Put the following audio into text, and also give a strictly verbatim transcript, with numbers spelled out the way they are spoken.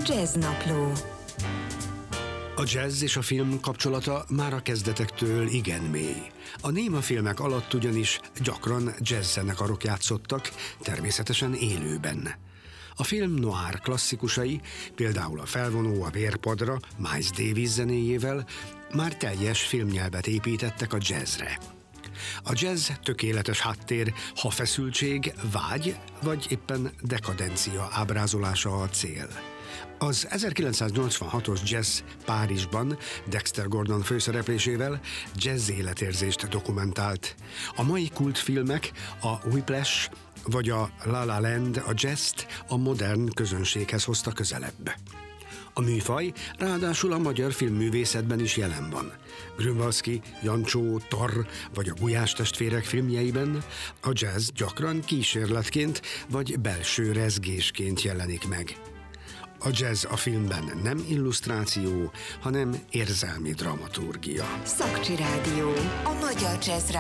Jazznapló. A jazz és a film kapcsolata már a kezdetektől igen mély. A némafilmek alatt ugyanis gyakran jazzzenekarok játszottak, természetesen élőben. A film noir klasszikusai, például a Felvonó a vérpadra Miles Davis zenéjével már teljes filmnyelvet építettek a jazzre. A jazz tökéletes háttér, ha feszültség, vágy vagy éppen dekadencia ábrázolása a cél. Az ezerkilencszáznyolcvanhatos Jazz Párizsban Dexter Gordon főszereplésével jazz életérzést dokumentált. A mai kultfilmek, a Whiplash vagy a La La Land a jazzt a modern közönséghez hozta közelebb. A műfaj ráadásul a magyar filmművészetben is jelen van. Grünwaldzki, Jancsó, Tarr vagy a Gulyás testvérek filmjeiben a jazz gyakran kísérletként vagy belső rezgésként jelenik meg. A jazz a filmben nem illusztráció, hanem érzelmi dramaturgia. Szakcsi Rádió. A magyar jazz